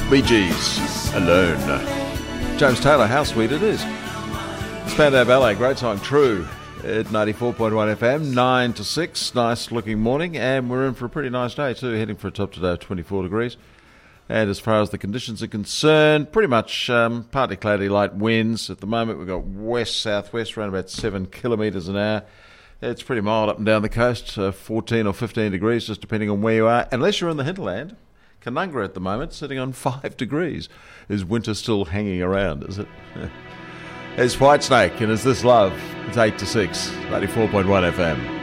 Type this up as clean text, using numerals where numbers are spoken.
Bee Gees, Alone. James Taylor, how sweet it is. Spandau Ballet, great song, True, at 94.1 FM, 9 to 6. Nice looking morning, and we're in for a pretty nice day too, heading for a top today of 24 degrees. And as far as the conditions are concerned, pretty much partly cloudy, light winds. At the moment, we've got west-southwest, around about 7 kilometres an hour. It's pretty mild up and down the coast, 14 or 15 degrees, just depending on where you are. Unless you're in the hinterland, Canungra at the moment, sitting on 5 degrees. Is winter still hanging around, is it? It's Whitesnake, and is this love? It's 8 to 6, 94.1 FM.